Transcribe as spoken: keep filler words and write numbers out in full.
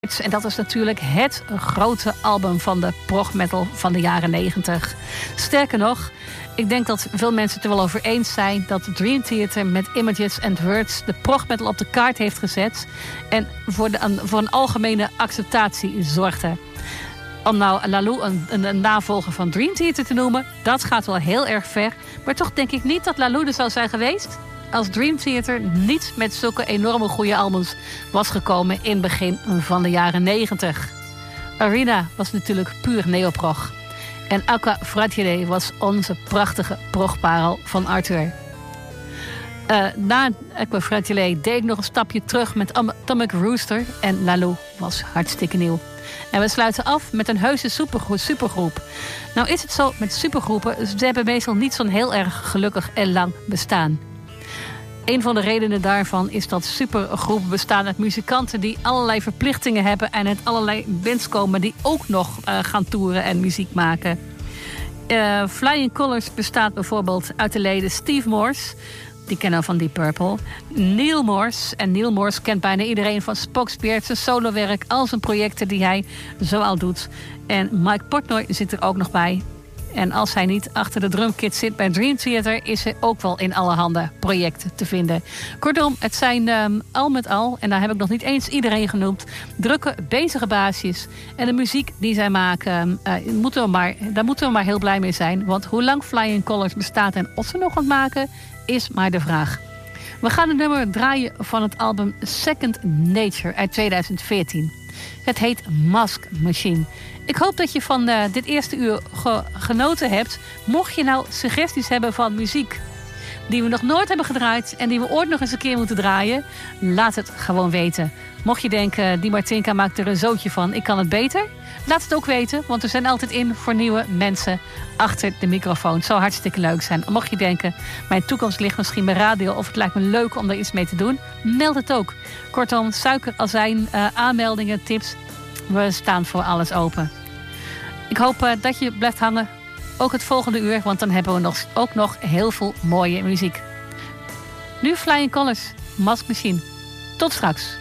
En dat is natuurlijk het grote album van de prog metal van de jaren negentig. Sterker nog, ik denk dat veel mensen het er wel over eens zijn dat Dream Theater met Images and Words de prog metal op de kaart heeft gezet en voor, de, voor een algemene acceptatie zorgde. Om nou Lalou een, een, een navolger van Dream Theater te noemen, dat gaat wel heel erg ver. Maar toch denk ik niet dat Lalou er zou zijn geweest als Dream Theater niet met zulke enorme goede albums was gekomen in het begin van de jaren negentig. Arena was natuurlijk puur neoprog. En Aqua Fragile was onze prachtige progparel van Arthur. Uh, na Aqua Fragile deed ik nog een stapje terug met Atomic Rooster. En Lalou was hartstikke nieuw. En we sluiten af met een heuse supergroep. supergroep. Nou is het zo met supergroepen, ze hebben meestal niet zo'n heel erg gelukkig en lang bestaan. Een van de redenen daarvan is dat supergroepen bestaan uit muzikanten die allerlei verplichtingen hebben en uit allerlei bands komen die ook nog uh, gaan toeren en muziek maken. Uh, Flying Colours bestaat bijvoorbeeld uit de leden Steve Morse, die kennen we van Deep Purple, Neil Morse. En Neil Morse kent bijna iedereen van Spokspear, zijn solowerk, al zijn projecten die hij zo al doet. En Mike Portnoy zit er ook nog bij. En als hij niet achter de drumkit zit bij Dream Theater, is hij ook wel in allerhande projecten te vinden. Kortom, het zijn um, al met al, en daar heb ik nog niet eens iedereen genoemd, drukke, bezige baasjes. En de muziek die zij maken, uh, moeten we maar, daar moeten we maar heel blij mee zijn. Want hoe lang Flying Colours bestaat en of ze nog wat maken, is maar de vraag. We gaan het nummer draaien van het album Second Nature uit tweeduizend veertien. Het heet Mask Machine. Ik hoop dat je van uh, dit eerste uur ge- genoten hebt. Mocht je nou suggesties hebben van muziek die we nog nooit hebben gedraaid en die we ooit nog eens een keer moeten draaien, laat het gewoon weten. Mocht je denken, die Martinka maakt er een zootje van, ik kan het beter, laat het ook weten, want we zijn altijd in voor nieuwe mensen achter de microfoon. Het zou hartstikke leuk zijn. Mocht je denken, mijn toekomst ligt misschien bij radio of het lijkt me leuk om daar iets mee te doen, meld het ook. Kortom, suiker, azijn, uh, aanmeldingen, tips, we staan voor alles open. Ik hoop uh, dat je blijft hangen, ook het volgende uur, want dan hebben we nog, ook nog heel veel mooie muziek. Nu Flying Colours, Mask Machine. Tot straks.